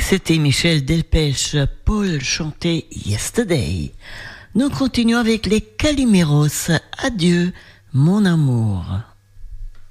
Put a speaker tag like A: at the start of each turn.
A: c'était Michel Delpech. Paul chantait Yesterday. Nous continuons avec les Calimeros. Adieu, mon amour.